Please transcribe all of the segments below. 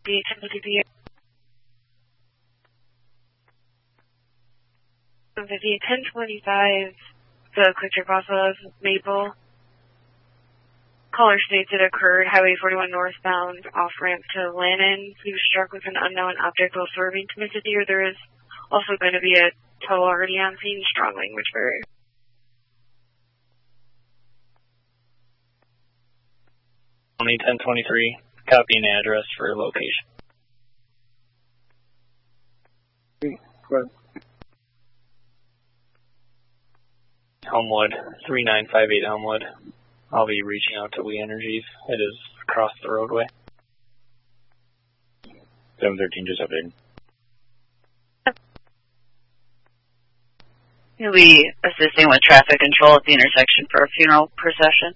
The 1050 1025, the quick trip off of Maple. Caller states it occurred Highway 41 northbound off ramp to Lannon. He was struck with an unknown object while swerving to miss a deer. There is also going to be a tow already on scene. Strong language barrier. Only 1023. Copy an address for location. Homewood, 3958 Homewood. I'll be reaching out to We Energies. It is across the roadway. 713 just updated. He'll be assisting with traffic control at the intersection for a funeral procession.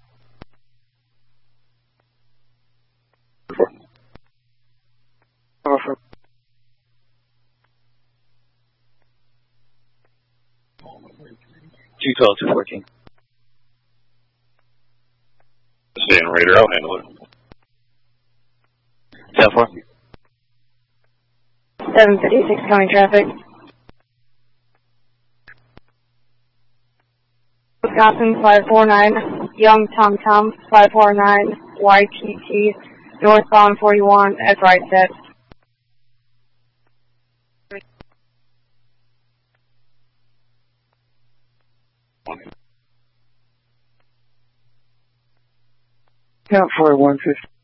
Over. 212, 214. Stay in radar, I'll handle it. 10-4. 756 coming traffic. Wisconsin 549, Young Tom Tom 549, YTT, northbound 41 at right set. Count for 150.